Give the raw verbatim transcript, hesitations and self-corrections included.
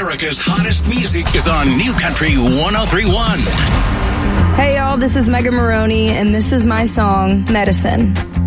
America's hottest music is on New Country one oh three point one. Hey y'all, this is Megan Maroney, and this is my song, Medicine.